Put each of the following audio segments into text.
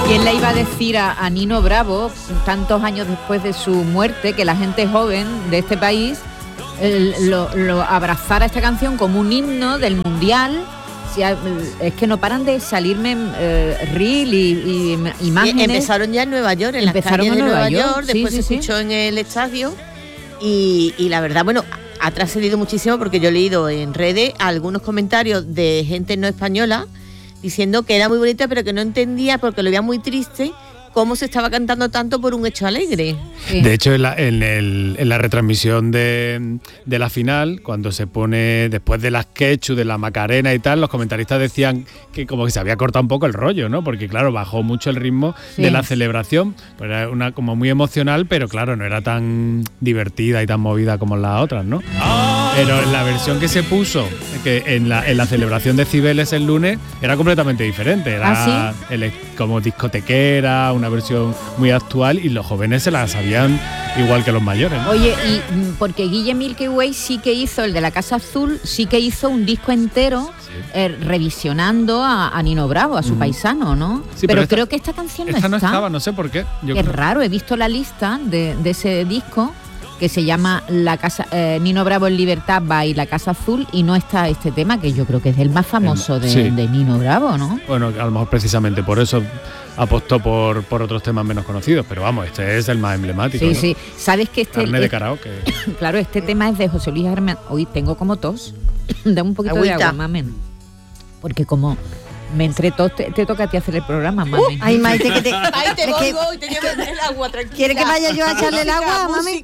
¿Quién le iba a decir a Nino Bravo, tantos años después de su muerte, que la gente joven de este país lo abrazara esta canción como un himno del mundial? Es que no paran de salirme reel y imágenes. Empezaron ya en Nueva York, en las calles de Nueva York, después se escuchó en el estadio y la verdad, bueno, ha trascendido muchísimo porque yo he leído en redes algunos comentarios de gente no española diciendo que era muy bonita pero que no entendía porque lo veía muy triste cómo se estaba cantando tanto por un hecho alegre. Sí. De hecho, en la retransmisión de la final, cuando se pone después de las Quechu, de la Macarena y tal, los comentaristas decían que como que se había cortado un poco el rollo, ¿no? Porque claro, bajó mucho el ritmo de la celebración, pues era una como muy emocional, pero claro, no era tan divertida y tan movida como las otras, ¿no? Pero en la versión que se puso, que en la celebración de Cibeles el lunes, era completamente diferente. Era como discotequera, una versión muy actual y los jóvenes se la sabían igual que los mayores, ¿no? Oye, y porque Guille Milky Way sí que hizo, el de la Casa Azul, sí que hizo un disco entero revisionando a Nino Bravo, a su paisano, ¿no? Sí, pero creo que esta canción no está. No estaba, no sé por qué. Es raro, he visto la lista de ese disco que se llama La Casa Nino Bravo en Libertad by La Casa Azul y no está este tema que yo creo que es el más famoso de Nino Bravo, ¿no? Bueno, a lo mejor precisamente por eso apostó por otros temas menos conocidos, pero vamos, este es el más emblemático. Sí, ¿no? sí. ¿Sabes que Carne de karaoke. Claro, este tema es de José Luis Armendariz. Hoy tengo como tos. Dame un poquito de agua, mamen. Porque como me entre tos, te toca a ti hacer el programa, mamen. Ay, Maite, que te pongo y te llevo el agua, tranquila. ¿Quieres que vaya yo a echarle el agua, mami?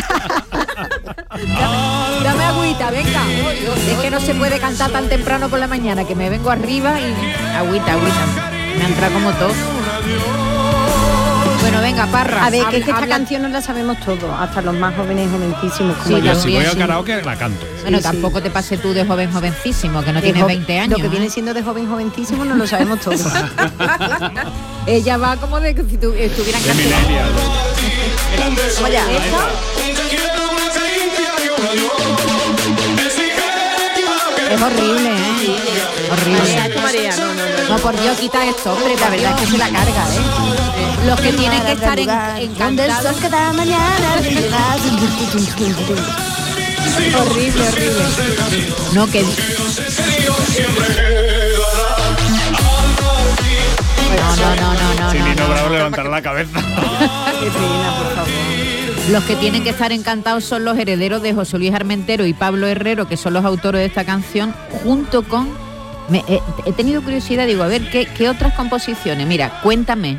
Dame agüita, venga. Es que no se puede cantar tan temprano por la mañana, que me vengo arriba y agüita. Me ha entrado como tos. Bueno, venga, Parra. A ver, que esta canción no la sabemos todos, hasta los más jóvenes, jovencísimos. Como yo, si voy al karaoke, la canto. Bueno, tampoco te pases tú de jovencísimo, que no tienes 20 años. Lo que viene siendo de jovencísimo no lo sabemos todos. Ella va como de que si estuvieran cantando. Oye, es horrible, ¿eh? Horrible. María, no, por Dios, quita esto, hombre, la verdad es que se la carga, ¿eh? Los que tienen que estar encantados. Horrible. No, que... No. Si Nino Bravo levantará la cabeza. Qué pena, por favor. Los que tienen que estar encantados son los herederos de José Luis Armentero y Pablo Herrero, que son los autores de esta canción, junto con... he tenido curiosidad, digo, a ver, ¿qué otras composiciones? Mira, Cuéntame.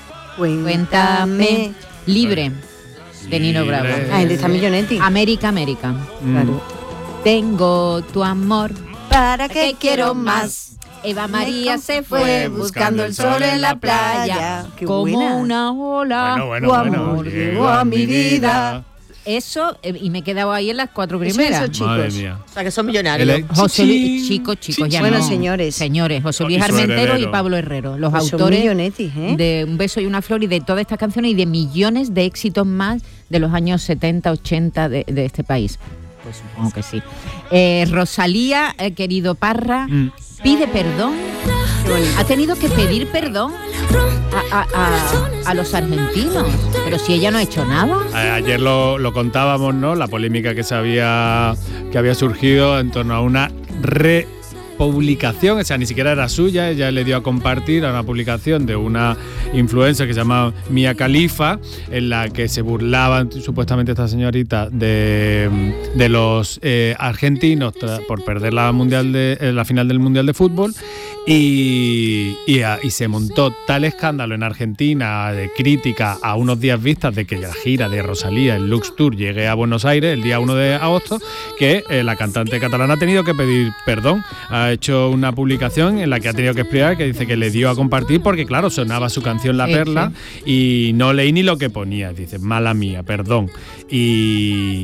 Libre, de Nino Bravo. De esta Millonetti. América. Claro. Tengo tu amor. ¿Para qué quiero más? Eva María se fue buscando el sol en la playa. Como buena. Una ola. Bueno, amor llegó a mi vida. Eso, y me he quedado ahí en las 4 primeras. Esos chicos. O sea, que son millonarios. José Luis, chicos, ya bueno, no. señores, José Luis Armentero y Pablo Herrero, los pues autores de Un beso y una flor y de todas estas canciones y de millones de éxitos más de los años 70, 80 de este país. Pues supongo que sí. Rosalía, querido Parra, pide perdón. Ha tenido que pedir perdón a los argentinos, pero si ella no ha hecho nada. Ayer lo contábamos, ¿no? La polémica que había surgido en torno a una publicación, o sea, ni siquiera era suya, ella le dio a compartir a una publicación de una influencer que se llama Mia Khalifa, en la que se burlaban supuestamente esta señorita de los argentinos por perder la final del Mundial de Fútbol y se montó tal escándalo en Argentina de crítica a unos días vistas de que la gira de Rosalía, el Lux Tour, llegue a Buenos Aires el día 1 de agosto, que la cantante catalana ha tenido que pedir perdón. Ha hecho una publicación en la que ha tenido que explicar, que dice que le dio a compartir porque, claro, sonaba su canción La Perla y no leí ni lo que ponía. Dice, mala mía, perdón. Y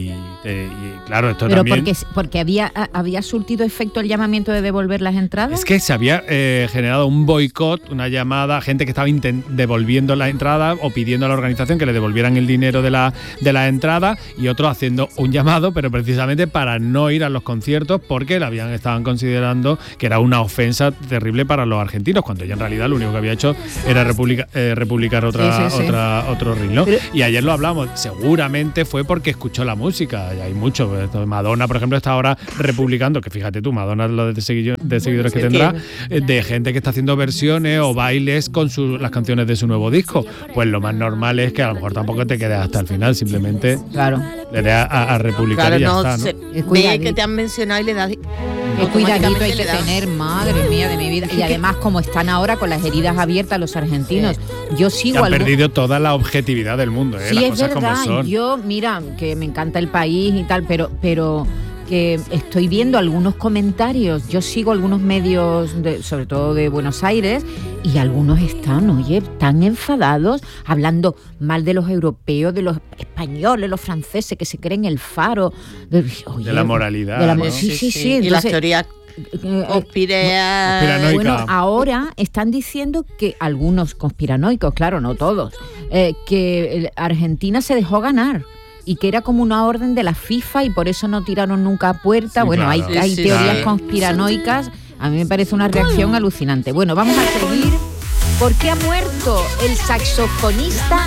Y claro, esto pero también... porque había surtido efecto el llamamiento de devolver las entradas. Es que se había generado un boicot, una llamada, gente que estaba devolviendo la entrada o pidiendo a la organización que le devolvieran el dinero de la entrada, y otros haciendo un llamado, pero precisamente para no ir a los conciertos porque estaban considerando que era una ofensa terrible para los argentinos, cuando ella en realidad lo único que había hecho era republicar otro ring, ¿no? Y ayer lo hablamos, seguramente fue porque escuchó la música. Hay mucho. Madonna, por ejemplo, está ahora republicando, que fíjate tú, Madonna lo de seguidores que tendrá, de gente que está haciendo versiones o bailes con las canciones de su nuevo disco. Pues lo más normal es que a lo mejor tampoco te quedes hasta el final, simplemente le des a republicar y ya está, ¿no? Ve que te han mencionado y le das... Qué cuidadito hay que tener, madre mía de mi vida. Y además, como están ahora con las heridas abiertas los argentinos, yo sigo... Han perdido toda la objetividad del mundo, sí, las es cosas verdad. como son. Yo, mira, que me encanta el país y tal, pero que estoy viendo algunos comentarios. Yo sigo algunos medios, sobre todo de Buenos Aires, y algunos están, tan enfadados, hablando mal de los europeos, de los españoles, los franceses, que se creen el faro. De la moralidad. Sí. Entonces, y las teorías conspiranoicas. Bueno, ahora están diciendo que algunos conspiranoicos, claro, no todos, que Argentina se dejó ganar y que era como una orden de la FIFA y por eso no tiraron nunca a puerta. Sí, bueno, claro. hay teorías conspiranoicas. A mí me parece una reacción alucinante. Bueno, vamos a seguir. ¿Por qué ha muerto el saxofonista